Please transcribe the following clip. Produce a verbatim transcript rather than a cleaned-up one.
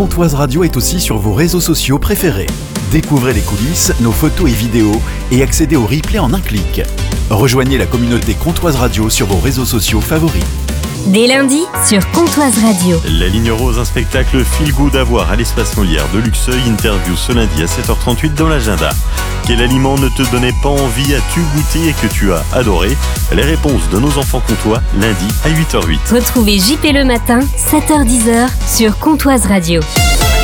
Comtoise Radio est aussi sur vos réseaux sociaux préférés. Découvrez les coulisses, nos photos et vidéos et accédez au replay en un clic. Rejoignez la communauté Comtoise Radio sur vos réseaux sociaux favoris. Dès lundi sur Comtoise Radio. La Ligne Rose, un spectacle feel good à voir à l'espace Molière de Luxeuil. Interview ce lundi à sept heures trente-huit dans l'agenda. Quel aliment ne te donnait pas envie, as-tu goûté et que tu as adoré? Les réponses de nos enfants comtois, lundi à huit heures huit. Retrouvez J P le matin, sept heures dix sur Comtoise Radio.